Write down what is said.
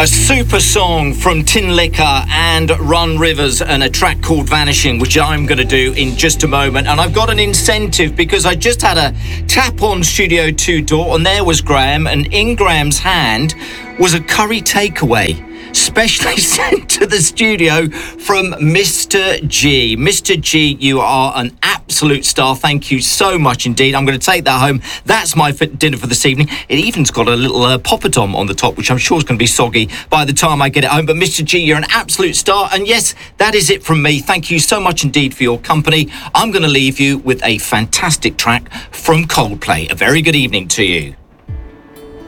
A super song from Tin Liquor and Run Rivers and a track called Vanishing, which I'm going to do in just a moment. And I've got an incentive because I just had a tap on Studio 2 door and there was Graham, and in Graham's hand was a curry takeaway specially sent to the studio from Mr. G. Mr. G, you are an absolute star. Thank you so much indeed. I'm going to take that home. That's my dinner for this evening. It even's got a little poppadom on the top, which I'm sure is going to be soggy by the time I get it home. But Mr. G, you're an absolute star. And yes, that is it from me. Thank you so much indeed for your company. I'm going to leave you with a fantastic track from Coldplay. A very good evening to you.